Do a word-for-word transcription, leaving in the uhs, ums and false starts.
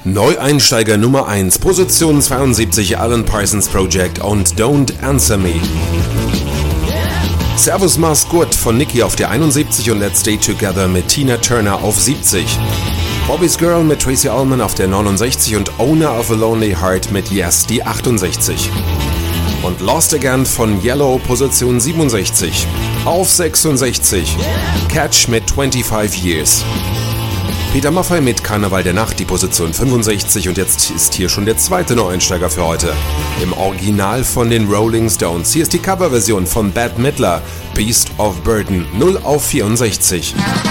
Neueinsteiger Nummer eins, Position zweiundsiebzig, Alan Parsons Project und Don't Answer Me. Servus Mars Gut von Nicki auf der einundsiebzig und Let's Stay Together mit Tina Turner auf siebzig. Bobby's Girl mit Tracy Ullman auf der neunundsechzig und Owner of a Lonely Heart mit Yes die achtundsechzig. Und Lost Again von Yellow, Position siebenundsechzig. Auf sechsundsechzig, Catch mit twenty-five Years. Peter Maffay mit Karneval der Nacht, die Position fünfundsechzig, und jetzt ist hier schon der zweite Neueinsteiger für heute. Im Original von den Rolling Stones. Hier ist die Coverversion von Bette Midler, Beast of Burden, null auf vierundsechzig.